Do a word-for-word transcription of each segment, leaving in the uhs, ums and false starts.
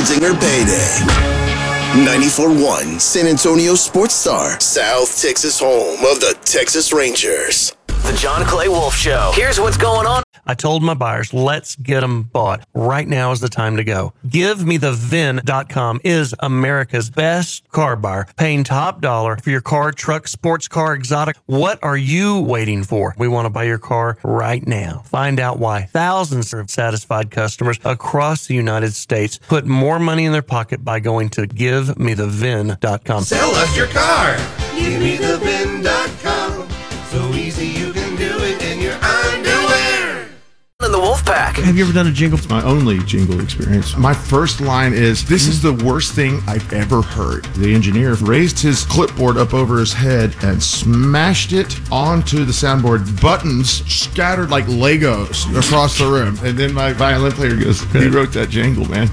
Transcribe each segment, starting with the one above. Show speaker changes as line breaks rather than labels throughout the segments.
Benzinger payday. ninety-four point one San Antonio Sports Star, South Texas home of the Texas Rangers.
The John Clay Wolf Show. Here's what's going on.
I told my buyers, let's get them bought. Right now is the time to go. Give Me The V I N dot com is America's best car buyer, paying top dollar for your car, truck, sports car, exotic. What are you waiting for? We want to buy your car right now. Find out why thousands of satisfied customers across the United States put more money in their pocket by going to Give Me The V I N dot com.
Sell us your car. Give Me The V I N dot com. So easy you can do it in your underwear.
In the Wolf Pack.
Have you ever done a jingle?
It's my only jingle experience. My first line is, "This is the worst thing I've ever heard." The engineer raised his clipboard up over his head and smashed it onto the soundboard. Buttons scattered like Legos across the room. And then my violin player goes, "He wrote that jingle, man."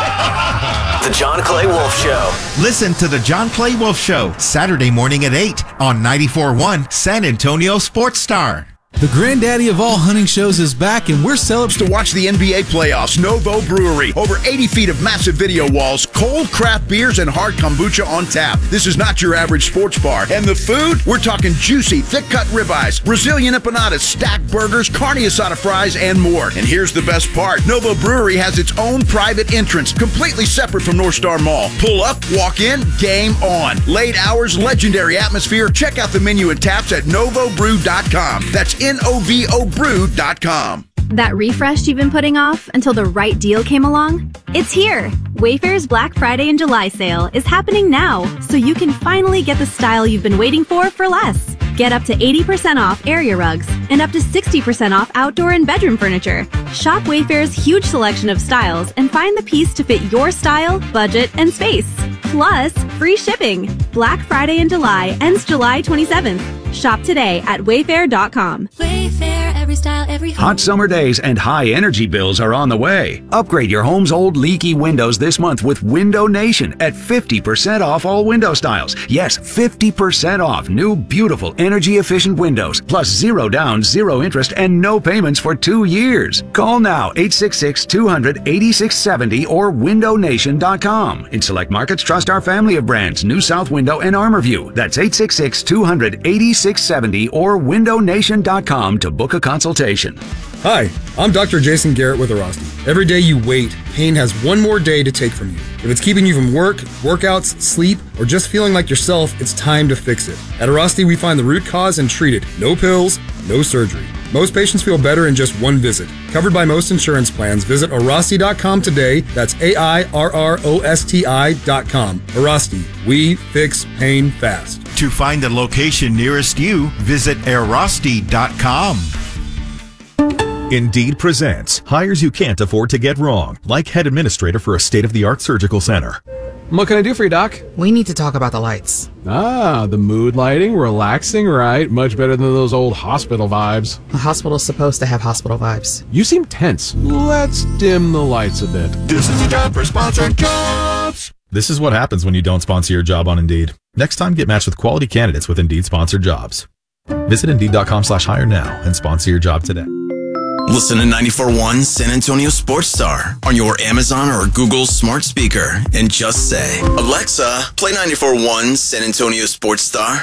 The John Clay Wolf Show.
Listen to the John Clay Wolf Show, Saturday morning at eight on ninety-four point one San Antonio Sports Star.
The granddaddy of all hunting shows is back, and we're celebrating.
To watch the N B A playoffs, Novo Brewery. Over eighty feet of massive video walls, cold craft beers, and hard kombucha on tap. This is not your average sports bar. And the food? We're talking juicy, thick-cut ribeyes, Brazilian empanadas, stacked burgers, carne asada fries, and more. And here's the best part. Novo Brewery has its own private entrance, completely separate from North Star Mall. Pull up, walk in, game on. Late hours, legendary atmosphere. Check out the menu and taps at novo brew dot com. That's N O V O brew dot com.
That refresh you've been putting off until the right deal came along? It's here! Wayfair's Black Friday and July sale is happening now, so you can finally get the style you've been waiting for for less. Get up to eighty percent off area rugs and up to sixty percent off outdoor and bedroom furniture. Shop Wayfair's huge selection of styles and find the piece to fit your style, budget, and space. Plus, free shipping. Black Friday in July ends July twenty-seventh. Shop today at wayfair dot com.
Wayfair, every style, every home.
Hot summer days and high energy bills are on the way. Upgrade your home's old leaky windows this month with Window Nation at fifty percent off all window styles. Yes, fifty percent off new beautiful energy efficient windows, plus zero down, zero interest, and no payments for two years. Call now, eight six six, two hundred, eighty-six seventy or window nation dot com. In select markets, trust our family of brands, New South Window and Armorview. That's eight six six, two hundred, eighty-six seventy or window nation dot com to book a consultation.
Hi, I'm Doctor Jason Garrett with Arasti. Every day you wait, pain has one more day to take from you. If it's keeping you from work, workouts, sleep, or just feeling like yourself, it's time to fix it. At Arasti, we find the root cause and treat it. No pills, no surgery. Most patients feel better in just one visit. Covered by most insurance plans, visit Arasti dot com today. That's A I R R O S T I dot com. Arasti, we fix pain fast.
To find the location nearest you, visit Arasti dot com.
Indeed presents hires you can't afford to get wrong, like head administrator for a state-of-the-art surgical center.
What can I do for you, Doc? We need to talk about the lights. Ah, the mood lighting, relaxing, right? Much better than those old hospital vibes. A hospital's supposed to have hospital vibes. You seem tense. Let's dim the lights a bit.
This is a job for sponsored jobs. This is what happens when you don't sponsor your job on Indeed. Next time, get matched with quality candidates with Indeed sponsored jobs. Visit Indeed dot com slash hire now and sponsor your job today.
Listen to ninety-four point one San Antonio Sports Star on your Amazon or Google smart speaker and just say, Alexa, play ninety-four point one San Antonio Sports Star.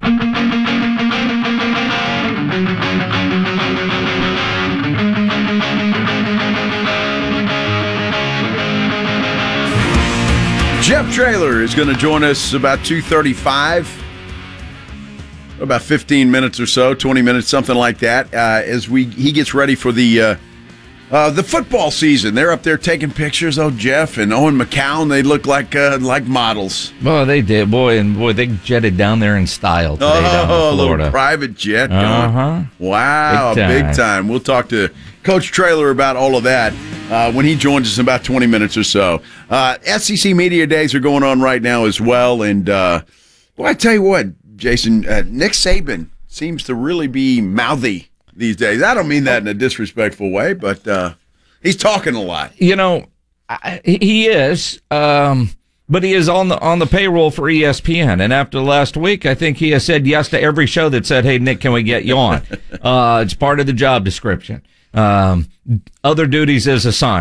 Jeff Traylor is going to join us about two thirty-five. About fifteen minutes or so, twenty minutes, something like that, uh, as we he gets ready for the uh, uh, the football season. They're up there taking pictures. Oh, Jeff and Owen McCown, they look like uh, like models.
Well, they did, boy, and boy, they jetted down there in style today
oh,
down in Florida.
A little private jet going.
Uh-huh.
Wow,
big time.
big time. We'll talk to Coach Traylor about all of that uh, when he joins us in about twenty minutes or so. Uh, S E C Media Days are going on right now as well, and uh, boy, I tell you what, Jason, uh, Nick Saban seems to really be mouthy these days. I don't mean that in a disrespectful way, but uh, he's talking a lot.
You know, I, he is, um, but he is on the on the payroll for E S P N. And after last week, I think he has said yes to every show that said, "Hey, Nick, can we get you on?" uh, it's part of the job description. Um, other duties is assigned.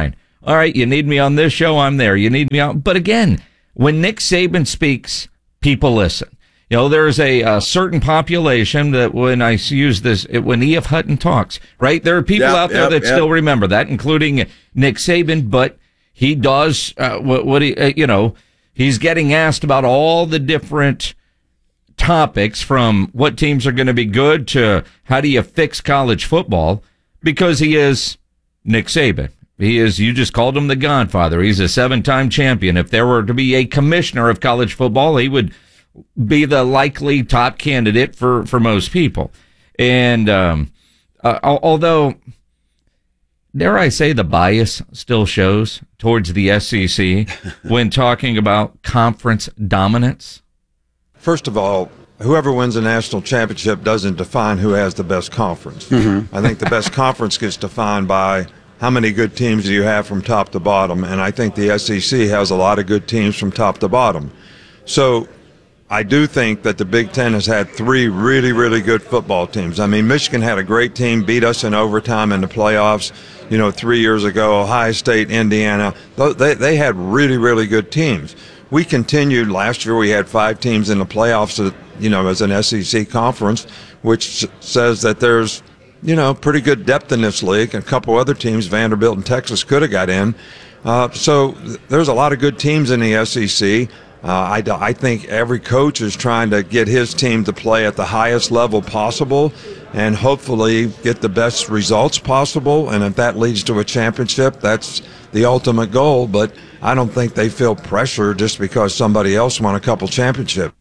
All right, you need me on this show, I'm there. You need me on. But again, when Nick Saban speaks, people listen. You know, there's a, a certain population that when I use this, when E F. Hutton talks, right? There are people
Yep,
out there
yep,
that
yep.
still remember that, including Nick Saban, but he does, uh, what, what he, uh, you know, he's getting asked about all the different topics from what teams are going to be good to how do you fix college football, because he is Nick Saban. He is, you just called him the Godfather. He's a seven-time champion. If there were to be a commissioner of college football, he would be the likely top candidate for, for most people. And um, uh, although, dare I say, the bias still shows towards the S E C when talking about conference dominance.
First of all, whoever wins a national championship doesn't define who has the best conference.
Mm-hmm.
I think the best conference gets defined by how many good teams do you have from top to bottom, and I think the S E C has a lot of good teams from top to bottom. So I do think that the Big Ten has had three really, really good football teams. I mean, Michigan had a great team, beat us in overtime in the playoffs, you know, three years ago. Ohio State, Indiana, they, they had really, really good teams. We continued last year. We had five teams in the playoffs, you know, as an S E C conference, which says that there's, you know, pretty good depth in this league. And a couple other teams, Vanderbilt and Texas, could have got in. Uh, so there's a lot of good teams in the S E C. Uh, I, I think every coach is trying to get his team to play at the highest level possible and hopefully get the best results possible. And if that leads to a championship, that's the ultimate goal. But I don't think they feel pressure just because somebody else won a couple championships.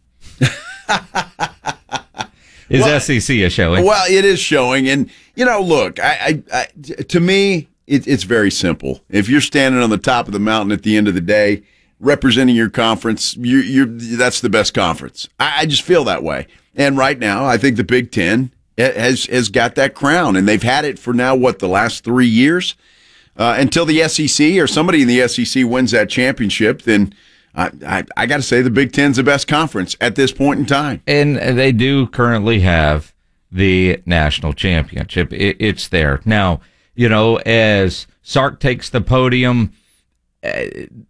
Is
Well,
S E C a showing?
Well, it is showing. And, you know, look, I, I, I to me, it, it's very simple. If you're standing on the top of the mountain at the end of the day, representing your conference, you're, you're, that's the best conference. I, I just feel that way. And right now, I think the Big Ten has has got that crown, and they've had it for now, what, the last three years? Uh, until the S E C or somebody in the S E C wins that championship, then I, I, I got to say the Big Ten's the best conference at this point in time.
And they do currently have the national championship. It, it's there. Now, you know, as Sark takes the podium, uh,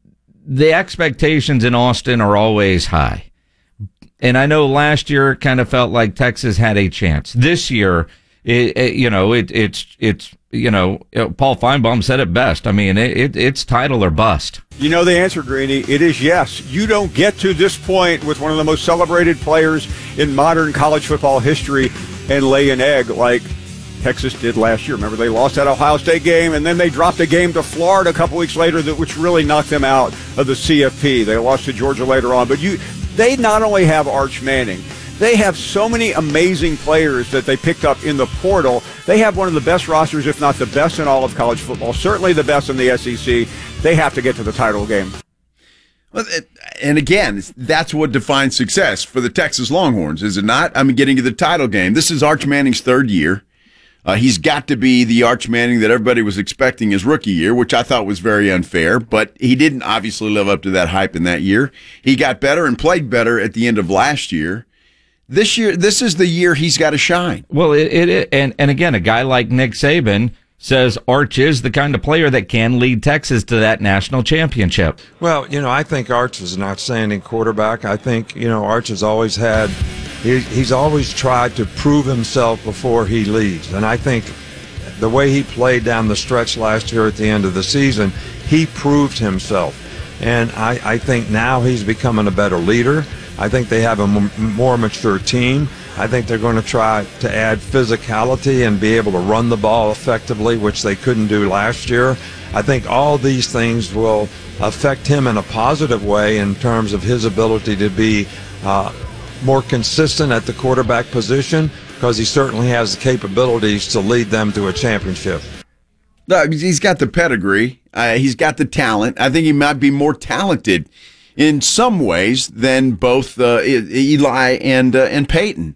the expectations in Austin are always high. And I know last year it kind of felt like Texas had a chance. This year, it, it, you know, it, it's, it's, you know, Paul Feinbaum said it best. I mean, it, it, it's title or bust.
You know the answer, Greeny. It is yes. You don't get to this point with one of the most celebrated players in modern college football history and lay an egg like Texas did last year. Remember, they lost that Ohio State game, and then they dropped a game to Florida a couple weeks later, that which really knocked them out of the C F P. They lost to Georgia later on. But you, they not only have Arch Manning, they have so many amazing players that they picked up in the portal. They have one of the best rosters, if not the best in all of college football, certainly the best in the S E C. They have to get to the title game.
Well, and again, that's what defines success for the Texas Longhorns, is it not? I mean, getting to the title game. This is Arch Manning's third year. Uh, he's got to be the Arch Manning that everybody was expecting his rookie year, which I thought was very unfair, but he didn't obviously live up to that hype in that year. He got better and played better at the end of last year. This year, this is the year he's got to shine.
Well, it, it and and again, a guy like Nick Saban says Arch is the kind of player that can lead Texas to that national championship.
Well, you know, I think Arch is an outstanding quarterback. I think, you know, Arch has always had, he, he's always tried to prove himself before he leads. And I think the way he played down the stretch last year at the end of the season, he proved himself. And I, I think now he's becoming a better leader. I think they have a m- more mature team. I think they're going to try to add physicality and be able to run the ball effectively, which they couldn't do last year. I think all these things will affect him in a positive way in terms of his ability to be uh, more consistent at the quarterback position, because he certainly has the capabilities to lead them to a championship.
No, he's got the pedigree. Uh, he's got the talent. I think he might be more talented in some ways than both uh, Eli and uh, and Peyton.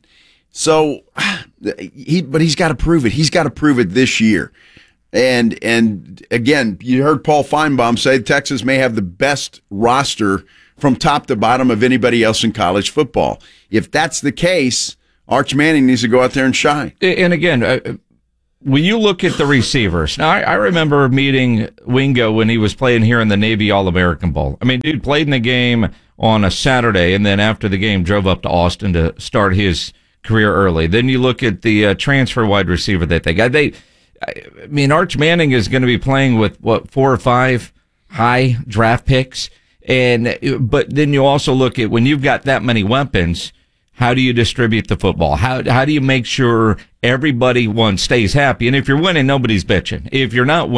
So he, but he's got to prove it. He's got to prove it this year. And and again, you heard Paul Feinbaum say Texas may have the best roster from top to bottom of anybody else in college football. If that's the case, Arch Manning needs to go out there and shine.
And again, uh, when you look at the receivers, now I, I remember meeting Wingo when he was playing here in the Navy All-American Bowl. I mean, dude played in the game on a Saturday, and then after the game drove up to Austin to start his career early. Then you look at the uh, transfer wide receiver that they got. They, I mean, Arch Manning is going to be playing with, what, four or five high draft picks. And but then you also look at when you've got that many weapons, how do you distribute the football? How how do you make sure everybody, one, stays happy? And if you're winning, nobody's bitching. If you're not winning,